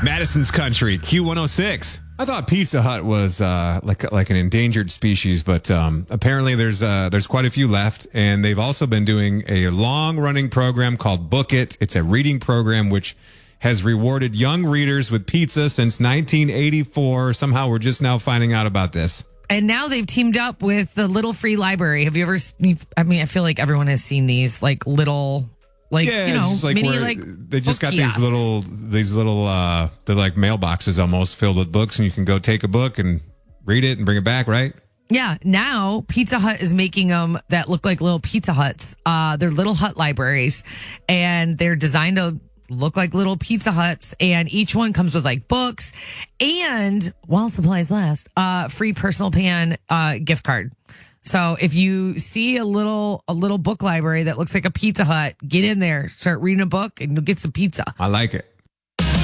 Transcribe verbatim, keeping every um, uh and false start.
Madison's Country, Q one oh six. I thought Pizza Hut was uh, like like an endangered species, but um, apparently there's uh, there's quite a few left, and they've also been doing a long running program called Book It. It's a reading program which has rewarded young readers with pizza since nineteen eighty-four. Somehow we're just now finding out about this. And now they've teamed up with the Little Free Library. Have you ever? I mean, I feel like everyone has seen these like little. Like, yeah, you know, just like mini, where like they just got kiosks. these little, these little, uh, they're like mailboxes almost filled with books, and you can go take a book and read it and bring it back, right? Yeah. Now Pizza Hut is making them that look like little Pizza Huts. Uh, they're little hut libraries, and they're designed to look like little Pizza Huts, and each one comes with like books and, while supplies last, uh, free personal pan uh, gift card. So if you see a little a little book library that looks like a Pizza Hut, get in there, start reading a book, and you'll get some pizza. I like it.